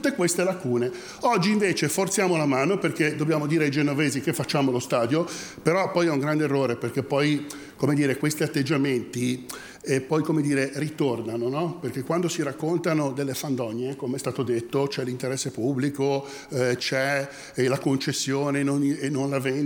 tutte queste lacune. Oggi invece forziamo la mano perché dobbiamo dire ai genovesi che facciamo lo stadio, però poi è un grande errore perché poi, come dire, questi atteggiamenti poi, come dire, ritornano, no? Perché quando si raccontano delle fandonie, come è stato detto, c'è l'interesse pubblico, c'è la concessione e non la vendita,